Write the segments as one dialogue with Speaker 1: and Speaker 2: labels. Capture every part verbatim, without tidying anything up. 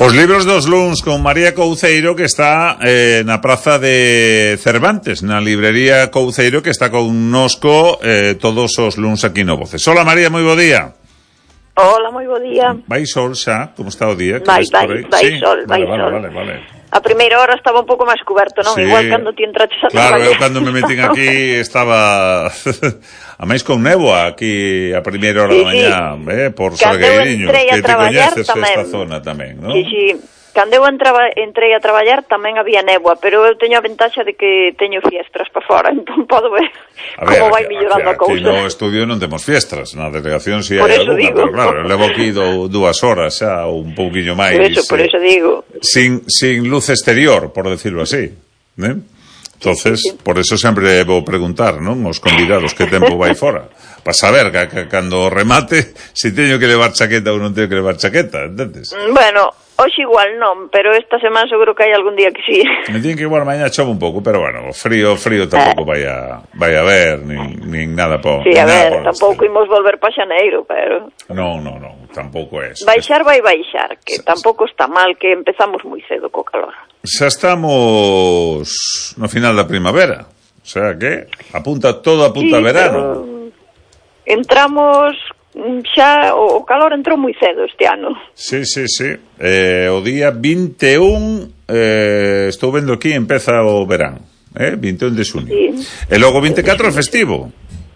Speaker 1: Os libros dos luns con María Couceiro, que está eh, na praza de Cervantes, na librería Couceiro, que está connosco eh, todos os luns aquí no Voces. Hola María, moi bo día.
Speaker 2: Hola, moi bo día.
Speaker 1: Vai sol xa? Como está o día?
Speaker 2: Vai, vai, vai sí? sol, vai
Speaker 1: vale,
Speaker 2: sol.
Speaker 1: Vale, vale, vale.
Speaker 2: A primeira hora estaba un pouco máis coberto, non?
Speaker 1: Sí.
Speaker 2: Igual cando ti entraches a
Speaker 1: Claro,
Speaker 2: traballar.
Speaker 1: eu cando me metín aquí estaba a máis con néboa aquí a primeira hora
Speaker 2: sí,
Speaker 1: da mañá,
Speaker 2: sí.
Speaker 1: eh, por
Speaker 2: Cando
Speaker 1: Salgueiriño, que te coñeces
Speaker 2: tamén,
Speaker 1: esta zona tamén, non?
Speaker 2: Sí, sí. Cando eu entraba, entrei a traballar tamén había néboa, pero eu teño a ventaxa de que teño fiestras para fora, entón podo ver,
Speaker 1: a ver
Speaker 2: como vai mellorando a cousa.
Speaker 1: Aquí no estudio non temos fiestras, na delegación si
Speaker 2: por
Speaker 1: hai alguna,
Speaker 2: digo.
Speaker 1: pero claro, levo aquí do, dúas horas xa, ou un pouquiño máis.
Speaker 2: Por eso, por eso digo.
Speaker 1: Sin, sin luz exterior, por decirlo así, ¿eh? Entonces,
Speaker 2: sí, sí.
Speaker 1: por eso sempre vou preguntar, non? Os convidados que tempo vai fora, para saber que, que cando remate se si teño que levar chaqueta ou non teño que levar chaqueta, entendes?
Speaker 2: Bueno, hoxe igual non, pero esta semana seguro que hai algún día que sí.
Speaker 1: Me tiene que igual mañá chove un pouco, pero bueno, frío, frío tampouco vai a, vai a ver, nin, nin nada po.
Speaker 2: Sí, a ver, tampouco imos volver pa xaneiro, pero...
Speaker 1: Non, non, non, tampouco é.
Speaker 2: Baixar vai baixar, que xa, tampouco está mal, que empezamos moi cedo co calor.
Speaker 1: Xa estamos no final da primavera, o sea que apunta todo apunta
Speaker 2: sí,
Speaker 1: verano.
Speaker 2: Entramos... xa o calor entrou moi cedo este ano.
Speaker 1: Sí, sí, sí. Eh, o día vinte e un eh, estou vendo aquí empeza o verán, eh, vinte e un de xuño. Sí. E logo vinte e catro é festivo.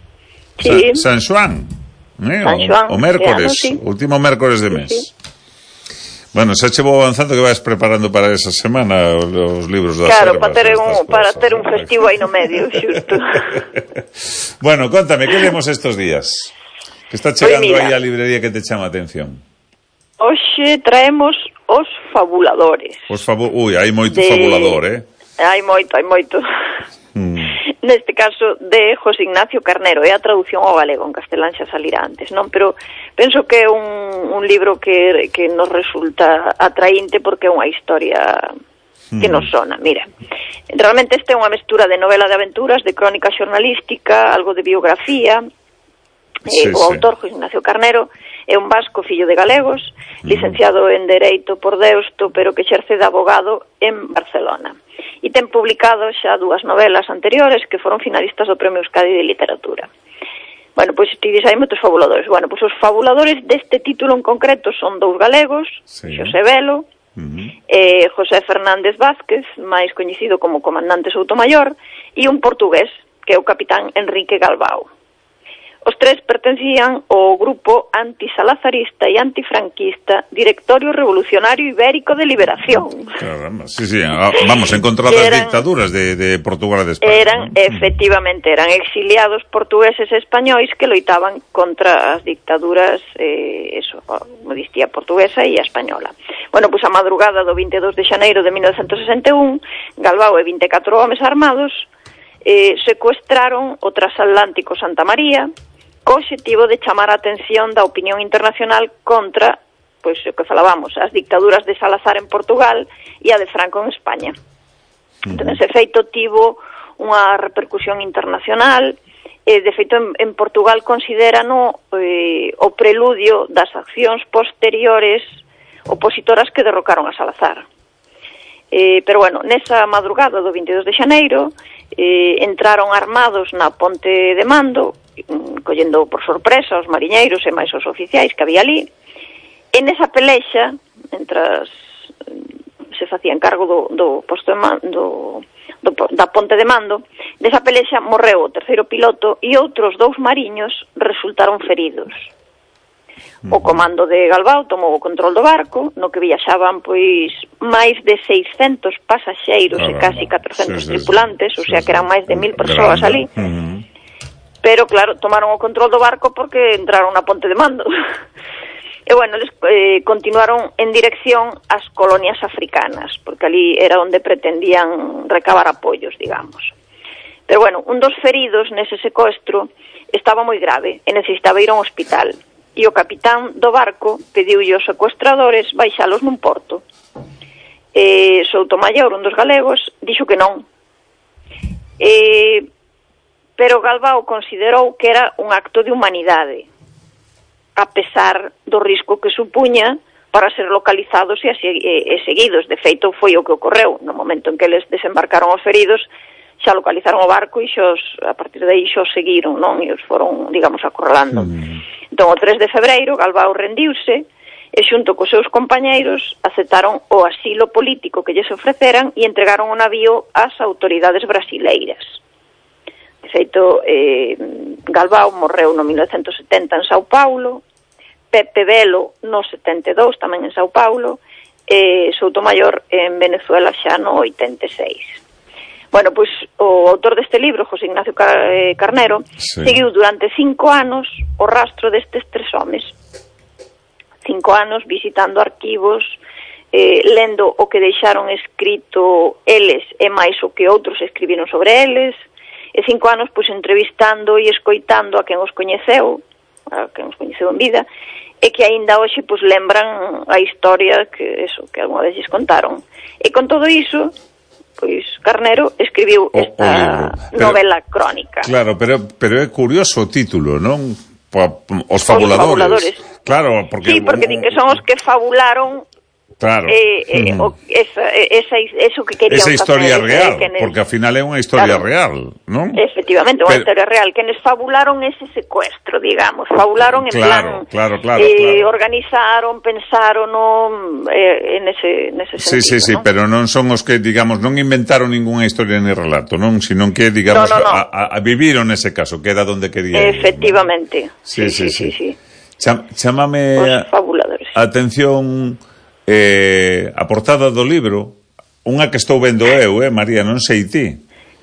Speaker 2: Sí.
Speaker 1: San, San Xoán, eh,
Speaker 2: San Xoán,
Speaker 1: o, o mércores,
Speaker 2: ano, sí.
Speaker 1: último mércores de mes. Sí, sí. Bueno, xa che vou avanzando que vas preparando para esa semana os libros das
Speaker 2: Claro,
Speaker 1: ervas,
Speaker 2: para ter un
Speaker 1: cosas,
Speaker 2: para ter un festivo aí no medio, xusto.
Speaker 1: Bueno, contame, que lemos estos días? Que está chegando
Speaker 2: pues
Speaker 1: aí a librería que te chama a atención?
Speaker 2: Hoxe traemos Os Fabuladores.
Speaker 1: Os fabu... Ui, hai moito
Speaker 2: de...
Speaker 1: fabulador, eh?
Speaker 2: Hai moito, hai moito. Mm. Neste caso, de José Ignacio Carnero. É a traducción ao galego, en castelán xa salirá antes, non? Pero penso que é un, un libro que, que nos resulta atraínte porque é unha historia que nos sona. Mira, realmente este é unha mestura de novela de aventuras, de crónica xornalística, algo de biografía.
Speaker 1: Sí,
Speaker 2: eh, o
Speaker 1: sí.
Speaker 2: autor, José Ignacio Carnero, é un vasco fillo de galegos, mm. licenciado en Dereito por Deusto, pero que exerce de abogado en Barcelona. E ten publicado xa dúas novelas anteriores que foron finalistas do Premio Euskadi de Literatura. Bueno, pois ti dis, hai moitos fabuladores. Bueno, pois os fabuladores deste título en concreto son dous galegos, sí. Xosé Velo, mm-hmm. eh, José Fernández Vázquez, máis coñecido como comandante Soutomayor, e un portugués, que é o capitán Enrique Galbao. Os tres pertencían ao grupo antisalazarista e antifranquista Directorio Revolucionario Ibérico de Liberación.
Speaker 1: Caramba, sí, sí, vamos, en contra das eran, dictaduras de, de Portugal e de España.
Speaker 2: Eran,
Speaker 1: ¿no?
Speaker 2: efectivamente, eran exiliados portugueses e españois que loitaban contra as dictaduras, eh, eso, como dicía, portuguesa e española. Bueno, pois a madrugada do vinte e dous de xaneiro de mil novecentos sesenta e un, Galbao e vinte e catro homes armados eh, secuestraron o transatlántico Santa María, co obxectivo de chamar a atención da opinión internacional contra, pois, o que falábamos, as dictaduras de Salazar en Portugal e a de Franco en España. Uh-huh. Entón, ese feito tivo unha repercusión internacional, e, de feito, en, en Portugal considerano eh, o preludio das accións posteriores opositoras que derrocaron a Salazar. Eh, pero, bueno, nesa madrugada do vinte e dos de xaneiro, eh, entraron armados na ponte de Mando, collendo por sorpresa os mariñeiros e máis os oficiais que había ali, e nesa pelexa, mentras se facían cargo do, do posto de mando, do, da ponte de Mando, nesa pelexa morreu o terceiro piloto e outros dous mariños resultaron feridos. O comando de Galbao tomou o control do barco, no que viaxaban pois máis de seiscentos pasaxeiros e casi catrocentos sí, sí, tripulantes, sí, o sea que eran máis de mil persoas ali. Uh-huh. Pero, claro, tomaron o control do barco porque entraron na ponte de Mando. E, bueno, eles eh, continuaron en dirección ás colonias africanas, porque ali era onde pretendían recabar apoios, digamos. Pero, bueno, un dos feridos nese secuestro estaba moi grave e necesitaba ir a un hospital. E o capitán do barco pediulle aos secuestradores baixalos nun porto. E Soutomayor, un dos galegos, dixo que non. E... pero Galbao considerou que era un acto de humanidade, a pesar do risco que supuña para ser localizados e, e, e seguidos. De feito, foi o que ocorreu. No momento en que eles desembarcaron os feridos, xa localizaron o barco e xos, a partir de aí xos seguiron, non? E os foron, digamos, acorralando. Mm. Entón, o tres de febreiro, Galbao rendiuse e xunto cos seus compañeiros aceptaron o asilo político que lles ofreceran e entregaron o navío ás autoridades brasileiras. De feito, eh, Galbao morreu no mil novecentos e setenta en Sao Paulo, Pepe Velo no setenta e dous tamén en Sao Paulo, e Soutomayor en Venezuela xa no oitenta e seis. Bueno, pois o autor deste libro, José Ignacio Carnero, sí, seguiu durante cinco anos o rastro destes tres homes. Cinco anos visitando arquivos, eh, lendo o que deixaron escrito eles e máis o que outros escribiron sobre eles, e cinco anos pois entrevistando e escoitando a quen os coñeceu, a quen os coñeceu en vida, e que aínda hoxe pois lembran a historia que eso que algunha vez lles contaron. E con todo iso, pois Carnero escribiu esta pero, novela crónica.
Speaker 1: Claro, pero pero é curioso o título, non? Os fabuladores. Os fabuladores. Claro, porque
Speaker 2: sí, porque din que son os que fabularon.
Speaker 1: Claro.
Speaker 2: Eh, eh, mm. o, esa, esa, eso que querían
Speaker 1: esa historia
Speaker 2: facer,
Speaker 1: real,
Speaker 2: eh, quenes,
Speaker 1: porque ao final é unha historia
Speaker 2: claro,
Speaker 1: real, non?
Speaker 2: Efectivamente, unha historia real. Quenes fabularon ese secuestro, digamos, fabularon en
Speaker 1: claro,
Speaker 2: plan,
Speaker 1: claro, claro,
Speaker 2: eh,
Speaker 1: claro.
Speaker 2: organizaron, pensaron no, eh, en ese, nese
Speaker 1: sí,
Speaker 2: sentido.
Speaker 1: Sí, sí,
Speaker 2: ¿no?
Speaker 1: Pero non son os que, digamos, non inventaron ninguna historia ni relato, non? Sino que, digamos,
Speaker 2: no, no, no.
Speaker 1: A, a, a viviron ese caso, que era donde querían.
Speaker 2: Efectivamente.
Speaker 1: ¿no? Sí, sí, sí.
Speaker 2: sí, sí, sí.
Speaker 1: Cham, chámame
Speaker 2: os fabuladores.
Speaker 1: Atención, eh, a portada do libro, unha que estou vendo eu, eh, María, non sei ti.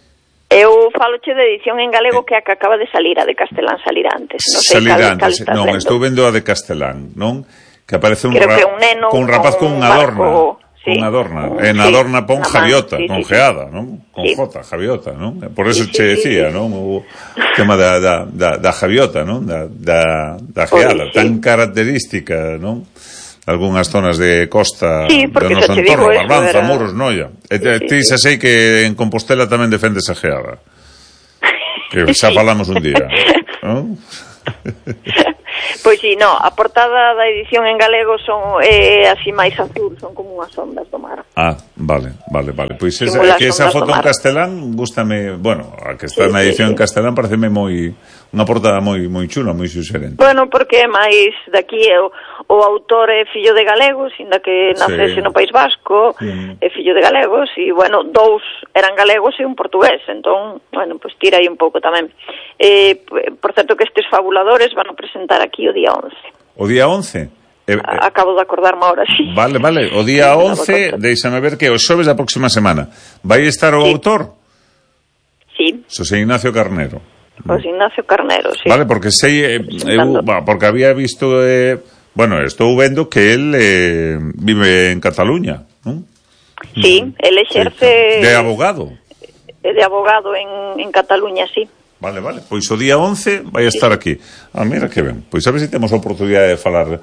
Speaker 2: Eu faloche de edición en galego que a que acaba de salir, a de castelán salir antes. Non sei
Speaker 1: salir
Speaker 2: cal,
Speaker 1: antes,
Speaker 2: cal
Speaker 1: non,
Speaker 2: vendo.
Speaker 1: estou vendo a de castelán, non? Que aparece un,
Speaker 2: Creo
Speaker 1: ra-
Speaker 2: que un neno
Speaker 1: con un rapaz con unha adorna.
Speaker 2: Sí,
Speaker 1: con adorna,
Speaker 2: un,
Speaker 1: en
Speaker 2: sí,
Speaker 1: adorna pon Javiota,
Speaker 2: sí,
Speaker 1: con
Speaker 2: sí,
Speaker 1: geada, non? Con
Speaker 2: sí.
Speaker 1: J, Javiota, non? Por eso
Speaker 2: sí,
Speaker 1: che
Speaker 2: sí,
Speaker 1: decía,
Speaker 2: sí,
Speaker 1: non? O tema da, da, da, da Javiota, non? Da, da, da geada,
Speaker 2: sí.
Speaker 1: tan característica, non? Algúnas zonas de costa
Speaker 2: sí,
Speaker 1: do noso entorno, Barbanza, era... Muros, Noia. E
Speaker 2: sí, sí,
Speaker 1: ti xa
Speaker 2: sí.
Speaker 1: sei que en Compostela tamén defendes a geada. Que xa
Speaker 2: sí.
Speaker 1: falamos un día, non?
Speaker 2: Pois si, no, a portada da edición en galego son eh, así máis azul, son como unhas ondas do mar.
Speaker 1: Ah, vale, vale, vale. Pois esa, que esa foto en castelán gústame, bueno, a que está sí, na edición sí, sí. en castelán pareceme moi unha portada moi moi chula, moi suxerente.
Speaker 2: Bueno, porque é máis daqui o, o autor é fillo de galegos, inda que nacese sí. no País Vasco, sí. é fillo de galegos e bueno, dous eran galegos e un portugués, entón, bueno, pois pues, tira aí un pouco tamén. Eh, por certo que estes fabuladores van a presentar aquí o día once.
Speaker 1: O día once?
Speaker 2: Eh, Acabo de acordarme ahora, sí.
Speaker 1: Vale, vale. O día once, deixame ver que o xoves da próxima semana. Vai estar o
Speaker 2: sí.
Speaker 1: autor?
Speaker 2: Sí.
Speaker 1: José Ignacio Carnero.
Speaker 2: José Ignacio Carnero, sí.
Speaker 1: Vale, porque sei, eh, eu, porque había visto, eh, bueno, estou vendo que el eh, vive en Cataluña, non?
Speaker 2: Sí, el exerce...
Speaker 1: De abogado.
Speaker 2: De abogado en, en Cataluña, sí.
Speaker 1: Vale, vale, pois o día once vai estar aquí. Ah, mira que ben. Pois a ver se temos a oportunidade de falar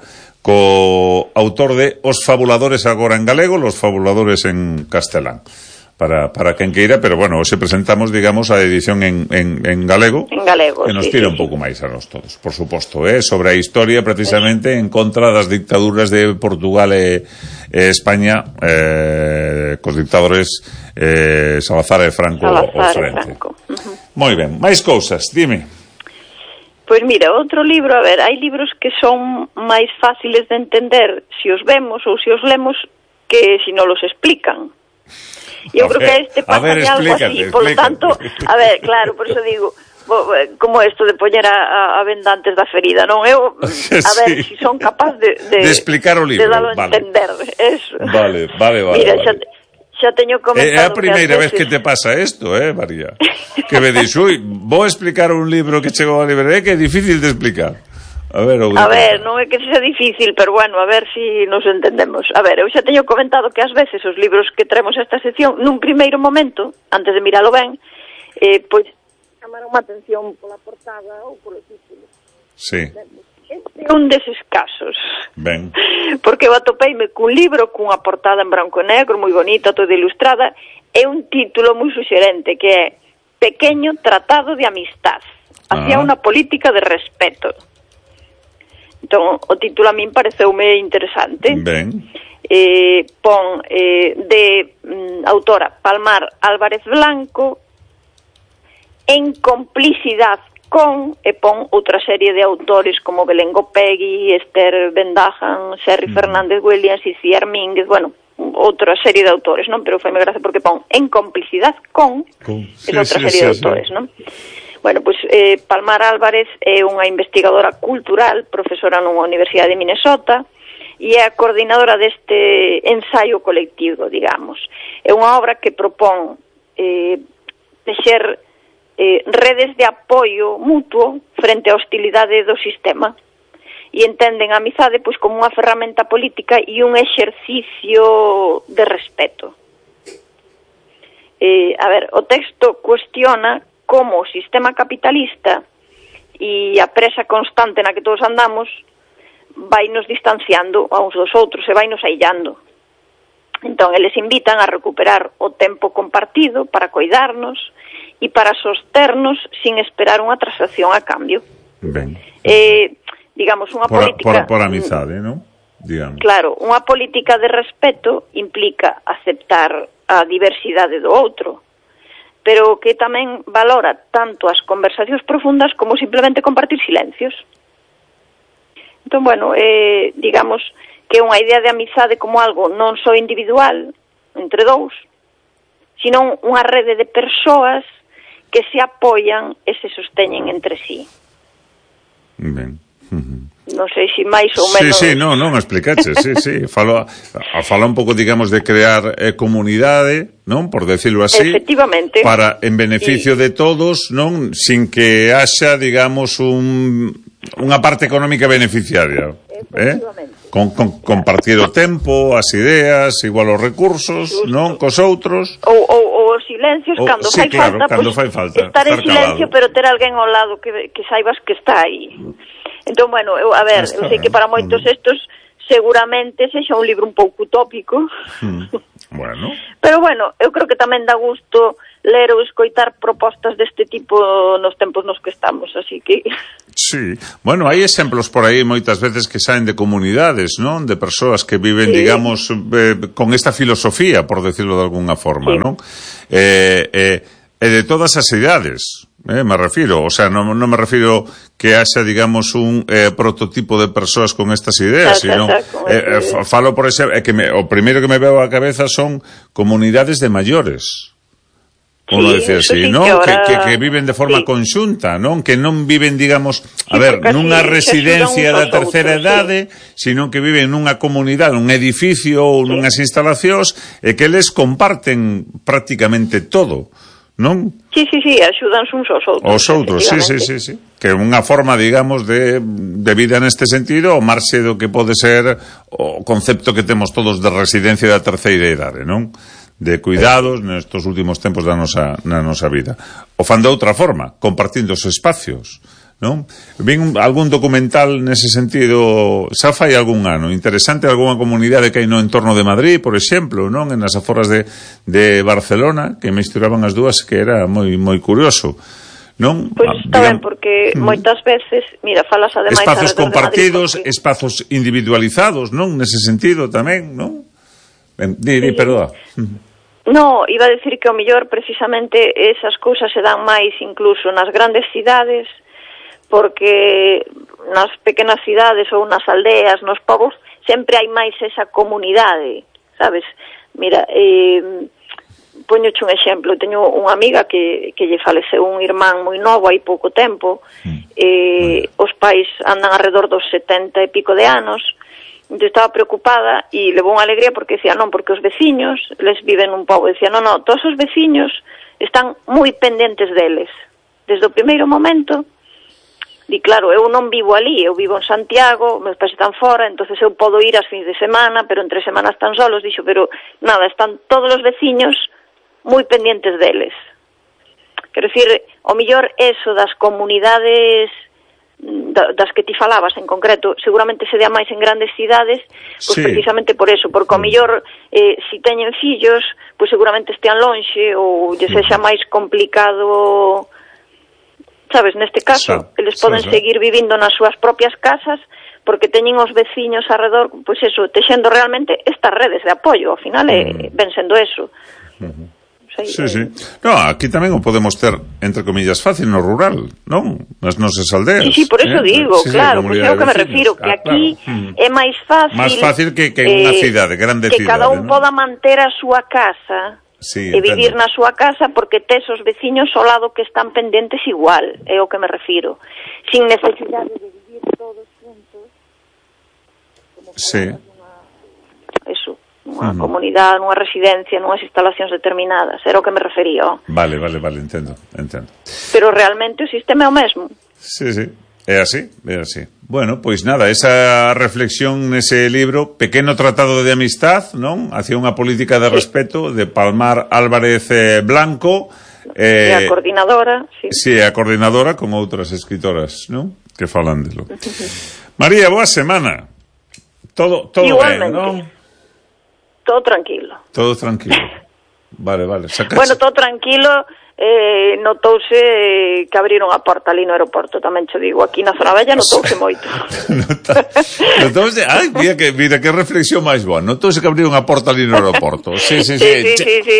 Speaker 1: co autor de Os fabuladores agora en galego, Los fabuladores en castelán. Para, para quen queira, pero bueno, hoxe presentamos, digamos, a edición en, en, en galego.
Speaker 2: En galego,
Speaker 1: que nos
Speaker 2: sí,
Speaker 1: tira
Speaker 2: sí,
Speaker 1: un pouco máis a nos todos, por suposto, eh? Sobre a historia, precisamente, en contra das dictaduras de Portugal e, e España, eh, cos dictadores eh, Salazar e Franco
Speaker 2: Salazar
Speaker 1: ao frente.
Speaker 2: Franco. Uh-huh.
Speaker 1: Moi ben, máis cousas, dime.
Speaker 2: Pois mira, outro libro, a ver, hai libros que son máis fáciles de entender se os vemos ou se os lemos que se non los explican. Eu creo que este pasa
Speaker 1: ver,
Speaker 2: algo así, por lo tanto, a ver, claro, por eso digo, como esto de poñer a, a venda antes da ferida, non? Eu, a ver, sí. si son capaz de, de,
Speaker 1: de explicar o libro,
Speaker 2: de darlo a
Speaker 1: vale.
Speaker 2: entender, eso.
Speaker 1: Vale, vale, vale.
Speaker 2: Mira,
Speaker 1: vale.
Speaker 2: Xa, xa teño comentado.
Speaker 1: É a primeira
Speaker 2: que
Speaker 1: vez que te pasa isto, eh, María? Que me dix, ui, vou explicar un libro que chegou a librería que é difícil de explicar. A ver,
Speaker 2: a ver, non é que sea difícil, pero bueno, a ver si nos entendemos. A ver, eu xa teño comentado que ás veces os libros que traemos a esta sección, nun primeiro momento, antes de miralo ben, eh, pois chamaron a atención pola portada ou polo título.
Speaker 1: Sí.
Speaker 2: Este é un deses casos.
Speaker 1: Ben.
Speaker 2: Porque eu atopeime cun libro cunha portada en branco e negro, moi bonita, toda ilustrada, e un título moi suxerente que é Pequeño Tratado de Amistad hacia ah. unha política de respeto. Entón, o título a min pareceume interesante.
Speaker 1: Ben.
Speaker 2: Eh, pon eh, de mm, autora Palmar Álvarez Blanco en complicidade con, e pon outra serie de autores como Belén Gopegui, Esther Bendajan, Sherry mm. Fernández Williams, Iciar Mínguez, bueno, outra serie de autores, non? Pero faime gracia porque pon en complicidade con, con... Sí, é outra sí, serie sí, de autores, sí. Non? Bueno, pois eh, Palmar Álvarez é unha investigadora cultural, profesora nunha universidade de Minnesota, e é a coordinadora deste ensaio colectivo, digamos. É unha obra que propón eh, texer Eh, redes de apoio mutuo frente á hostilidade do sistema e entenden a amizade pois como unha ferramenta política e un exercicio de respeto. Eh, a ver, o texto cuestiona como o sistema capitalista e a presa constante na que todos andamos vai nos distanciando a uns dos outros e vai nos aillando. Entón, eles invitan a recuperar o tempo compartido para coidarnos e para sosternos sin esperar unha transacción a cambio.
Speaker 1: Ben.
Speaker 2: Eh, digamos, unha
Speaker 1: por,
Speaker 2: política...
Speaker 1: Por, por amizade, non? Digamos.
Speaker 2: Claro, unha política de respeto implica aceptar a diversidade do outro, pero que tamén valora tanto as conversacións profundas como simplemente compartir silencios. Entón, bueno, eh, digamos que unha idea de amizade como algo non só individual, entre dous, sino unha rede de persoas que se apoian e se sosteñen entre sí.
Speaker 1: Ben. Uh-huh.
Speaker 2: Non sei se máis ou menos...
Speaker 1: Sí, sí, non, non, explicache, sí, sí. Falo, falo un pouco, digamos, de crear eh, comunidade, non? Por decirlo así.
Speaker 2: Efectivamente.
Speaker 1: Para, en beneficio sí. de todos, non? Sin que haxa, digamos, un, unha parte económica beneficiaria.
Speaker 2: Efectivamente.
Speaker 1: Eh? Con, con, compartir o tempo, as ideas, igual os recursos, Justo. Non? Cos outros.
Speaker 2: Ou, ou, ou os silencios, o, cando,
Speaker 1: sí,
Speaker 2: fai
Speaker 1: claro,
Speaker 2: falta,
Speaker 1: cando
Speaker 2: pues,
Speaker 1: fai falta,
Speaker 2: estar en silencio,
Speaker 1: calado.
Speaker 2: Pero ter alguén ao lado que, que saibas que está aí. Entón, bueno, eu, a ver, eu sei que para moitos estos seguramente sexa un libro un pouco utópico.
Speaker 1: Mm. Bueno.
Speaker 2: Pero, bueno, eu creo que tamén dá gusto ler ou escoitar propostas deste tipo nos tempos nos que estamos, así que...
Speaker 1: Sí, bueno, hai exemplos por aí moitas veces que saen de comunidades, non? De persoas que viven, sí. digamos, eh, con esta filosofía, por decirlo de alguna forma, sí. non? Eh, eh, e de todas as idades, eh, me refiro, o sea, non, non me refiro que haxa, digamos, un eh, prototipo de persoas con estas ideas, sino, eh, eh, falo por ese, eh, que me, o primeiro que me veo á cabeza son comunidades de maiores. Uno sí, dice así, sí, ¿no? Que, ahora... que, que viven de forma sí. conxunta, non? Que non viven, digamos, a sí, ver, nunha residencia da terceira outros, idade, sí. sino que viven nunha comunidade, nun edificio ou sí. nunhas instalacións, e que les comparten prácticamente todo, non?
Speaker 2: Sí, sí, sí, axudanse uns aos outros.
Speaker 1: Os outros, sí, sí, sí, sí. Que é unha forma, digamos, de, de vida neste sentido, ao marxe do que pode ser o concepto que temos todos de residencia da terceira idade, non? De cuidados nestos últimos tempos da nosa, na nosa vida. O fan de outra forma, compartindo os espacios, non? Vin algún documental nese sentido, xa fai algún ano, interesante, algunha comunidade que hai no entorno de Madrid, por exemplo, non? En as aforas de, de Barcelona, que mesturaban as dúas, que era moi moi curioso. Non?
Speaker 2: Pois está ben, porque moitas veces, mira, falas ademais...
Speaker 1: Espazos compartidos, porque... espazos individualizados, non? Nese sentido tamén, non? Ben, di, di, sí. Perdoa.
Speaker 2: No, iba a decir que o mellor precisamente esas cousas se dan máis incluso nas grandes cidades, porque nas pequenas cidades ou nas aldeas, nos povos, sempre hai máis esa comunidade, sabes? Mira, eh, poñoche un exemplo, teño unha amiga que, que lle faleceu un irmán moi novo hai pouco tempo, mm. eh, os pais andan alrededor dos setenta e pico de anos. Eu estaba preocupada e levou unha alegría porque decía, non, porque os veciños, les viven un pobo, decía, non, non, todos os veciños están moi pendentes deles. Desde o primeiro momento, di, claro, eu non vivo ali, eu vivo en Santiago, meus pais están fora, entonces eu podo ir ás fins de semana, pero entre semanas están solos, dixo, pero nada, están todos os veciños moi pendentes deles. Quero dicir, o millor eso das comunidades... das que ti falabas en concreto, seguramente se dea máis en grandes cidades, pois sí. precisamente por eso, porque o mellor eh, si teñen fillos, pois seguramente estean lonxe ou lle sexa máis complicado, sabes, neste caso,
Speaker 1: sí.
Speaker 2: eles poden
Speaker 1: sí, sí.
Speaker 2: seguir vivindo nas súas propias casas, porque teñen os veciños arredor, pois eso, texendo realmente estas redes de apoio, ao final é, mm. ven sendo eso.
Speaker 1: Uh-huh. Sí, sí, sí. No, aquí tamén o podemos ter, entre comillas, fácil no rural, non? Nas nosas aldeas.
Speaker 2: Sí, sí, por eso eh? digo, sí, claro, sí, pois é o que me refiro, que ah, aquí claro. é máis fácil...
Speaker 1: Máis fácil que, que eh, unha cidade, grande
Speaker 2: que
Speaker 1: cidade,
Speaker 2: que cada un
Speaker 1: ¿no?
Speaker 2: poda manter a súa casa sí, e vivir na súa casa porque tes os veciños ao lado que están pendentes igual, é o que me refiro. Sin necesidade de vivir todos juntos. Como
Speaker 1: sí.
Speaker 2: Unha, eso. Unha uh-huh. comunidade, nunha residencia, nunhas instalacións determinadas, era o que me refería.
Speaker 1: Vale, vale, vale, entendo, entendo.
Speaker 2: Pero realmente o sistema é o mesmo.
Speaker 1: Sí, sí, é así, é así. Bueno, pois nada, esa reflexión nese libro, Pequeno Tratado de Amistad, non? Hacia unha política de sí. respeto, de Palmar Álvarez eh, Blanco.
Speaker 2: Eh, e a coordinadora, sí.
Speaker 1: Sí, a coordinadora con outras escritoras, non? Que falan delo. María, boa semana. Todo, todo
Speaker 2: igualmente.
Speaker 1: ben, non?
Speaker 2: Todo tranquilo.
Speaker 1: Todo tranquilo. Vale, vale. Saca,
Speaker 2: bueno, todo tranquilo, eh, notouse que abriron a porta ali no aeroporto, tamén cho digo, aquí na zona bella notouse moito.
Speaker 1: Nota, notouse, ai, mira que, mira que reflexión máis boa, notouse que abriron a porta ali no aeroporto. Sí, sí, sí.
Speaker 2: Sí, sí, sí, sí.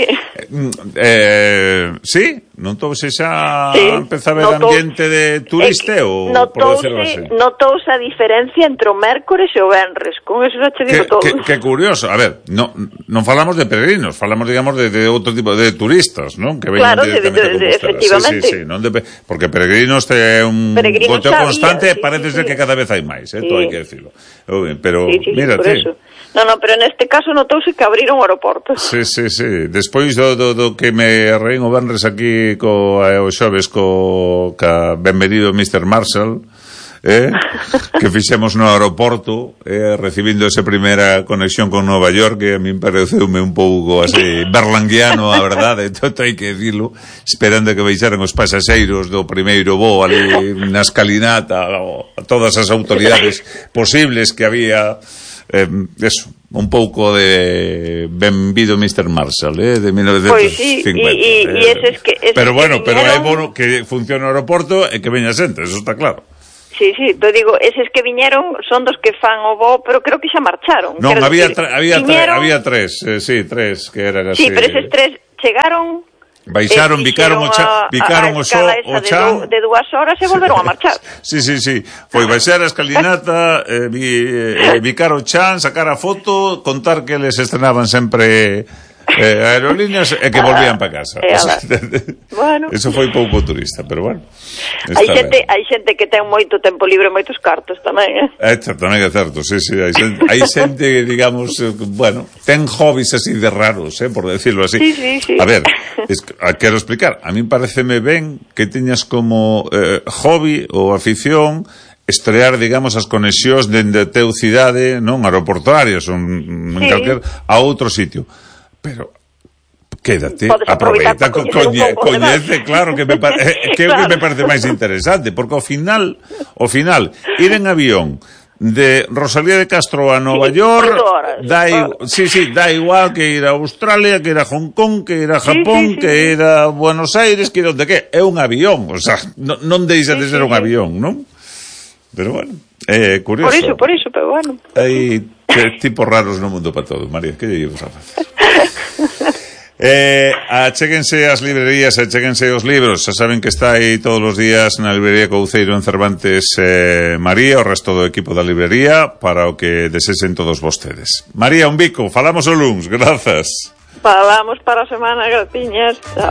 Speaker 1: Eh, sí, notouse xa
Speaker 2: sí,
Speaker 1: empezar a ver notou, ambiente de turisteo,
Speaker 2: eh, por decirlo así. Notouse a diferencia entre o mércores e o venres, con eso xa che digo
Speaker 1: que,
Speaker 2: todo.
Speaker 1: Que, que curioso, a ver, no, non falamos de peregrinos, falamos, digamos, de, de outro tipo de turistas, non? Que veñen
Speaker 2: claro, directamente de, de, de, efectivamente.
Speaker 1: Sí, sí, sí, non de, porque peregrinos é un goteo constante, sí, parece sí, ser sí. que cada vez hai máis, eh, sí. todo hai que decirlo. Pero,
Speaker 2: sí, sí,
Speaker 1: mira,
Speaker 2: sí, No, no, pero neste caso notouse que abriron o aeroporto.
Speaker 1: Sí, sí, sí. Despois do, do, do que me reín o venres aquí co, eh, o xoves co ca benvenido mister Marshall, eh, que fixemos no aeroporto, eh, recibindo esa primeira conexión con Nova York, que a min pareceume un pouco así berlanguiano, a verdade, todo hai que dicilo, esperando que baixaran os pasaxeiros do primeiro voo ali na escalinata, a todas as autoridades posibles que había. Eh, eso, un pouco de benvido mister Marshall, eh, de mil novecientos cincuenta.
Speaker 2: Pois sí, e, e, e eses que, eses
Speaker 1: pero bueno,
Speaker 2: que
Speaker 1: pero
Speaker 2: viñeron...
Speaker 1: é bueno que funcione o aeroporto e que veña xente, eso está claro.
Speaker 2: Sí, sí, te digo, eses que viñeron son dos que fan o voo, pero creo que xa marcharon.
Speaker 1: Non, había,
Speaker 2: decir,
Speaker 1: tra había,
Speaker 2: viñeron...
Speaker 1: tra había tres, eh, sí, tres, que eran así.
Speaker 2: Sí, pero eses tres chegaron...
Speaker 1: Baixaron, eh, bicaron o cha, bicaron o xo, o chan
Speaker 2: de, de dúas horas e volveron a marchar.
Speaker 1: Sí, sí, sí. Foi baixar a escalinata, eh, vi, eh, bicar o chan, sacar a foto, contar que les estrenaban sempre eh, aerolíneas e que volvían para casa.
Speaker 2: Eh, o sea, bueno.
Speaker 1: Eso foi pouco turista, pero bueno.
Speaker 2: Hai xente, hai xente que ten moito tempo libre, moitos cartos tamén, eh?
Speaker 1: É, tamén é certo, sí, sí, hai xente, hai xente digamos, bueno, ten hobbies así de raros, eh, por decirlo así.
Speaker 2: Sí, sí, sí.
Speaker 1: A ver, es, quero explicar, a mí pareceme ben que teñas como eh, hobby ou afición estrear, digamos, as conexións dende teu cidade, non, aeroportuarias, un, en
Speaker 2: sí.
Speaker 1: calquer, a outro sitio. Pero quédate,
Speaker 2: aproveita,
Speaker 1: co, coñe, coñece, claro, que me, pare, que, claro. que me parece máis interesante, porque ao final, ao final, ir en avión de Rosalía de Castro a Nova sí, York, da, sí, sí, da igual que ir a Australia, que ir a Hong Kong, que ir a Japón, sí, sí, sí. que ir a Buenos Aires, que ir onde que, é un avión, o sea, non, non deixa sí, de ser sí, un avión, non? Pero bueno, é eh, curioso.
Speaker 2: Por iso, por iso, pero bueno.
Speaker 1: Hai tipos raros no mundo para todo, María, que lle ibas a facer? Eh, achéguense as librerías, achéguense os libros. Xa saben que está aí todos os días na librería Couceiro en Cervantes eh, María, o resto do equipo da librería, para o que desesen todos vostedes. María, un bico, falamos o luns, grazas.
Speaker 2: Falamos para a semana, gratiñas. Chao.